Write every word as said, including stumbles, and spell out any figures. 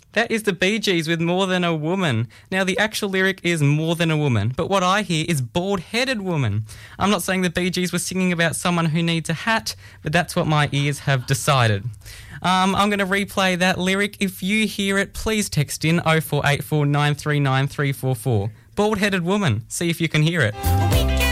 That is the Bee Gees with More Than a Woman. Now, the actual lyric is More Than a Woman, but what I hear is Bald-Headed Woman. I'm not saying the Bee Gees were singing about someone who needs a hat, but that's what my ears have decided. Um, I'm going to replay that lyric. If you hear it, please text in oh four eight four, nine three nine, three four four. Bald-Headed Woman. See if you can hear it.